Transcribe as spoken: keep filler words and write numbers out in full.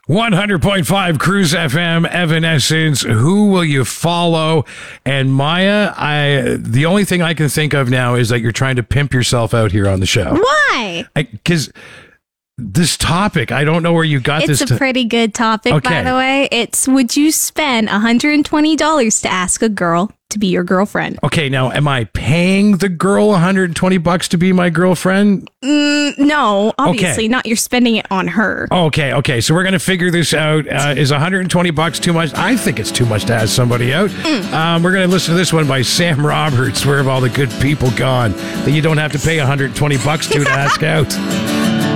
one hundred point five Cruise F M, Evanescence. Who will you follow? And Maya, I the only thing I can think of now is that you're trying to pimp yourself out here on the show. Why? Because this topic, I don't know where you got it's this. It's a to- pretty good topic, okay. by the way. It's, would you spend one hundred twenty dollars to ask a girl to be your girlfriend? Okay, now, am I paying the girl one hundred twenty bucks to be my girlfriend? Mm, no, obviously okay. not. You're spending it on her. Okay, okay. So we're going to figure this out. Uh, is one hundred twenty bucks too much? I think it's too much to ask somebody out. Mm. Um, we're going to listen to this one by Sam Roberts. Where have all the good people gone that you don't have to pay one hundred twenty bucks to to ask out?